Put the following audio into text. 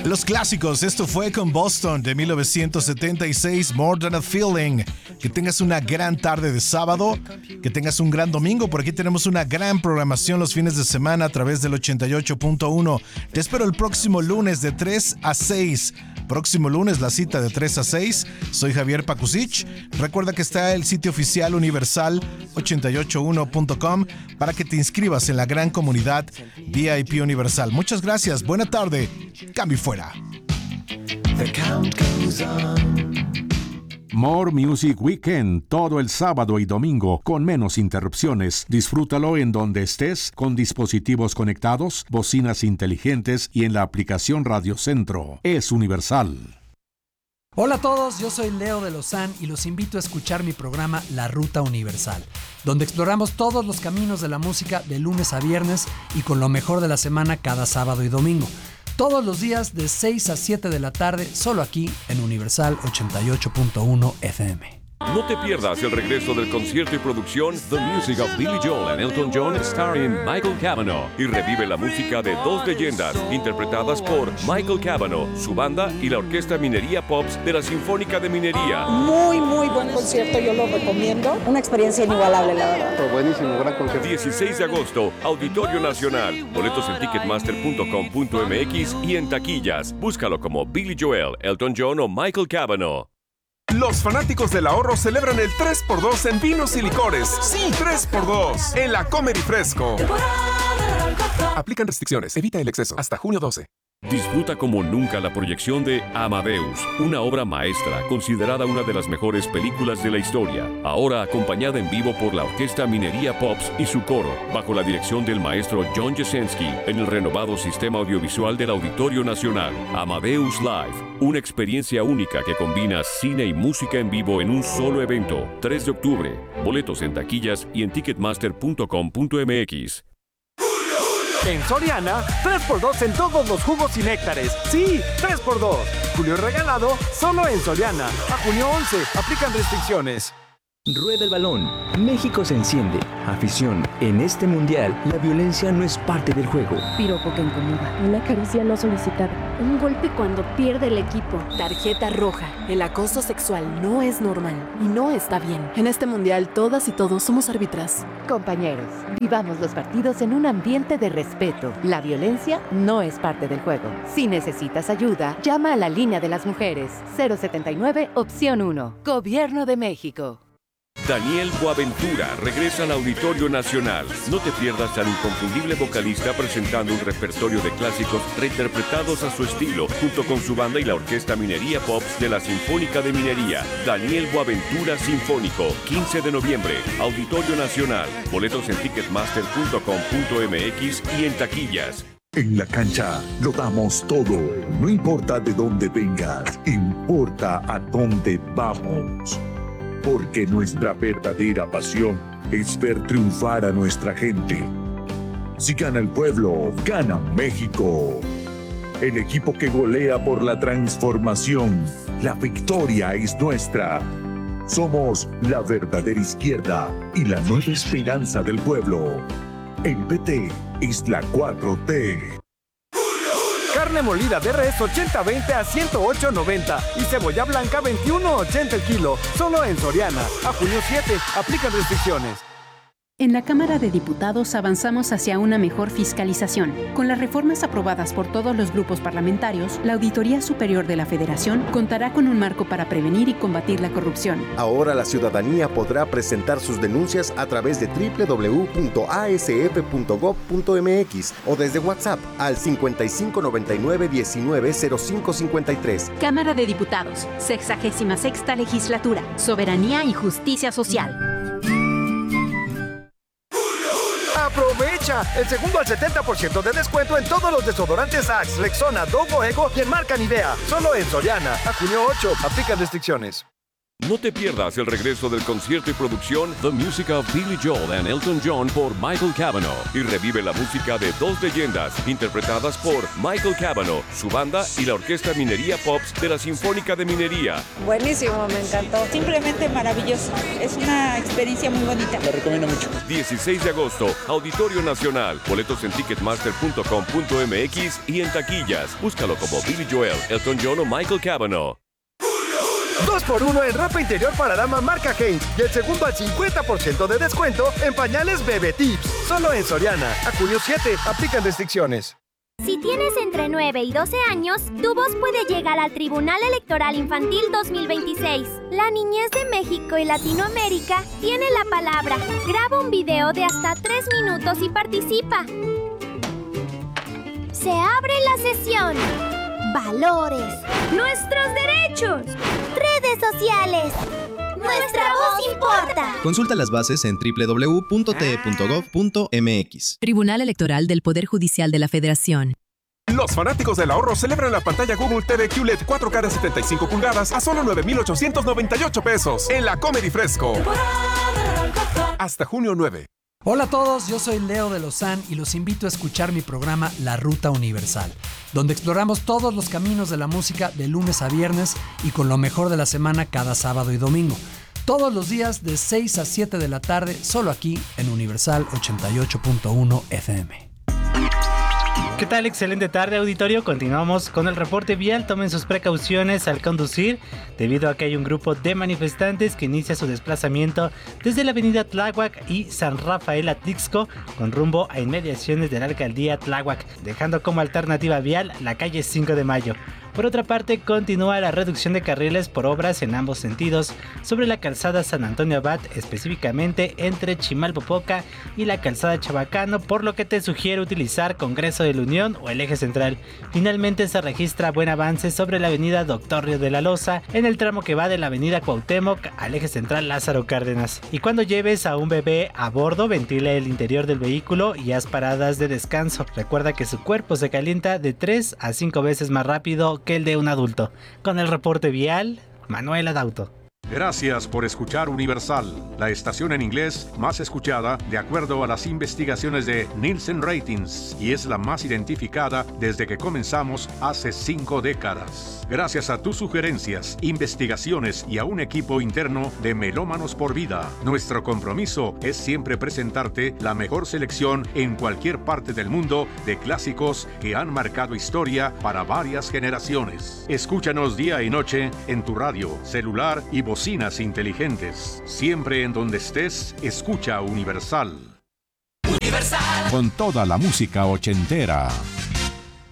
Los clásicos, esto fue con Boston de 1976, More Than a Feeling. Que tengas una gran tarde de sábado, que tengas un gran domingo. Por aquí tenemos una gran programación los fines de semana a través del 88.1. Te espero el próximo lunes de 3 a 6. Próximo lunes la cita de 3 a 6. Soy Javier Pakusich. Recuerda que está el sitio oficial universal 881.com para que te inscribas en la gran comunidad VIP Universal. Muchas gracias, buena tarde, cambio y fuera. More Music Weekend, todo el sábado y domingo, con menos interrupciones. Disfrútalo en donde estés, con dispositivos conectados, bocinas inteligentes y en la aplicación Radio Centro. Es universal. Hola a todos, yo soy Leo de Lozán y los invito a escuchar mi programa La Ruta Universal, donde exploramos todos los caminos de la música de lunes a viernes y con lo mejor de la semana cada sábado y domingo. Todos los días de 6 a 7 de la tarde, solo aquí en Universal 88.1 FM. No te pierdas el regreso del concierto y producción The Music of Billy Joel and Elton John starring Michael Cavanaugh, y revive la música de dos leyendas interpretadas por Michael Cavanaugh, su banda y la Orquesta Minería Pops de la Sinfónica de Minería. Muy buen concierto, yo lo recomiendo. Una experiencia inigualable, la verdad. Fue buenísimo, gran concierto. 16 de agosto, Auditorio Nacional. Boletos en ticketmaster.com.mx y en taquillas. Búscalo como Billy Joel, Elton John o Michael Cavanaugh. Los fanáticos del ahorro celebran el 3x2 en vinos y licores. Sí, 3x2 en la Comer y Fresco. Aplican restricciones, evita el exceso. Hasta junio 12. Disfruta como nunca la proyección de Amadeus, una obra maestra considerada una de las mejores películas de la historia, ahora acompañada en vivo por la Orquesta Minería Pops y su coro, bajo la dirección del maestro John Jasenski, en el renovado sistema audiovisual del Auditorio Nacional. Amadeus Live, una experiencia única que combina cine y música en vivo en un solo evento. 3 de octubre, boletos en taquillas y en ticketmaster.com.mx. En Soriana, 3x2 en todos los jugos y néctares. Sí, 3x2. Julio regalado solo en Soriana. A junio 11, aplican restricciones. Rueda el balón. México se enciende. Afición. En este mundial, la violencia no es parte del juego. Piropo que incomoda. Una caricia no solicitada. Un golpe cuando pierde el equipo. Tarjeta roja. El acoso sexual no es normal y no está bien. En este mundial, todas y todos somos árbitras. Compañeros, vivamos los partidos en un ambiente de respeto. La violencia no es parte del juego. Si necesitas ayuda, llama a la línea de las mujeres. 079, opción 1. Gobierno de México. Daniel Boaventura regresa al Auditorio Nacional. No te pierdas al inconfundible vocalista presentando un repertorio de clásicos reinterpretados a su estilo, junto con su banda y la Orquesta Minería Pops de la Sinfónica de Minería. Daniel Boaventura Sinfónico, 15 de noviembre, Auditorio Nacional. Boletos en ticketmaster.com.mx y en taquillas. En la cancha lo damos todo. No importa de dónde vengas, importa a dónde vamos. Porque nuestra verdadera pasión es ver triunfar a nuestra gente. Si gana el pueblo, gana México. El equipo que golea por la transformación. La victoria es nuestra. Somos la verdadera izquierda y la nueva esperanza del pueblo. El PT es la 4T. Carne molida de res 80-20 a 108.90 y cebolla blanca 21.80 el kilo, solo en Soriana. A junio 7, aplican restricciones. En la Cámara de Diputados avanzamos hacia una mejor fiscalización. Con las reformas aprobadas por todos los grupos parlamentarios, la Auditoría Superior de la Federación contará con un marco para prevenir y combatir la corrupción. Ahora la ciudadanía podrá presentar sus denuncias a través de www.asf.gov.mx o desde WhatsApp al 5599-190553. Cámara de Diputados, 66ª Legislatura, Soberanía y Justicia Social. ¡Aprovecha! El segundo al 70% de descuento en todos los desodorantes Axe, Rexona, Dogo Ego y en marca Nivea. Solo en Soriana. A junio 8, aplican restricciones. No te pierdas el regreso del concierto y producción The Music of Billy Joel and Elton John por Michael Cavanaugh y revive la música de dos leyendas interpretadas por Michael Cavanaugh, su banda y la Orquesta Minería Pops de la Sinfónica de Minería. Buenísimo, me encantó. Simplemente maravilloso. Es una experiencia muy bonita. Lo recomiendo mucho. 16 de agosto, Auditorio Nacional. Boletos en ticketmaster.com.mx y en taquillas. Búscalo como Billy Joel, Elton John o Michael Cavanaugh. 2x1 en ropa interior para dama marca Heinz y el segundo al 50% de descuento en pañales Bebe Tips. Solo en Soriana. A junio 7. Aplican restricciones. Si tienes entre 9 y 12 años, tu voz puede llegar al Tribunal Electoral Infantil 2026. La niñez de México y Latinoamérica tiene la palabra. Graba un video de hasta 3 minutos y participa. Se abre la sesión. Valores. Nuestros derechos. Redes sociales. Nuestra voz importa. Consulta las bases en www.te.gov.mx. Tribunal Electoral del Poder Judicial de la Federación. Los fanáticos del ahorro celebran la pantalla Google TV QLED 4K de 75 pulgadas a solo 9,898 pesos en la Comedy Fresco. Hasta junio 9. Hola a todos, yo soy Leo de Lozán y los invito a escuchar mi programa La Ruta Universal, donde exploramos todos los caminos de la música de lunes a viernes y con lo mejor de la semana cada sábado y domingo. Todos los días de 6 a 7 de la tarde, solo aquí en Universal 88.1 FM. ¿Qué tal? Excelente tarde, auditorio. Continuamos con el reporte vial. Tomen sus precauciones al conducir, debido a que hay un grupo de manifestantes que inicia su desplazamiento desde la avenida Tláhuac y San Rafael Atlixco con rumbo a inmediaciones de la alcaldía Tláhuac, dejando como alternativa vial la calle 5 de Mayo. Por otra parte, continúa la reducción de carriles por obras en ambos sentidos sobre la calzada San Antonio Abad, específicamente entre Chimalpopoca y la calzada Chabacano, por lo que te sugiero utilizar Congreso de la Unión o el eje central. Finalmente se registra buen avance sobre la avenida Doctor Río de la Loza en el tramo que va de la avenida Cuauhtémoc al eje central Lázaro Cárdenas. Y cuando lleves a un bebé a bordo, ventila el interior del vehículo y haz paradas de descanso. Recuerda que su cuerpo se calienta de 3 a 5 veces más rápido que el de un adulto. Con el reporte vial, Manuel Adauto. Gracias por escuchar Universal, la estación en inglés más escuchada de acuerdo a las investigaciones de Nielsen Ratings y es la más identificada desde que comenzamos hace 5 décadas. Gracias a tus sugerencias, investigaciones y a un equipo interno de Melómanos por Vida, nuestro compromiso es siempre presentarte la mejor selección en cualquier parte del mundo de clásicos que han marcado historia para varias generaciones. Escúchanos día y noche en tu radio, celular y bocinas inteligentes. Siempre en donde estés, escucha Universal. Con toda la música ochentera.